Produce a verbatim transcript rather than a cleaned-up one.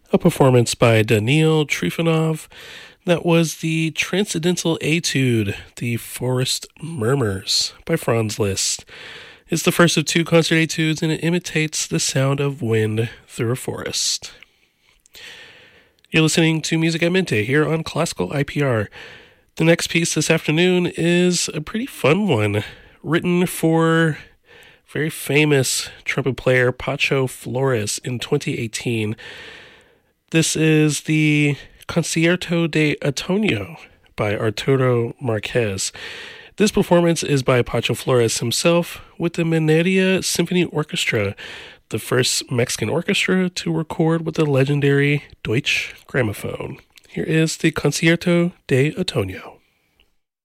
A performance by Daniil Trifonov. That was the Transcendental Etude, The Forest Murmurs by Franz Liszt. It's the first of two concert etudes, and it imitates the sound of wind through a forest. You're listening to Music at Midday here on Classical I P R. The next piece this afternoon is a pretty fun one, written for very famous trumpet player Pacho Flores in twenty eighteen. This is the Concierto de Otoño by Arturo Marquez. This performance is by Pacho Flores himself with the Mineria Symphony Orchestra, the first Mexican orchestra to record with the legendary Deutsche Grammophon. Here is the Concierto de Otoño.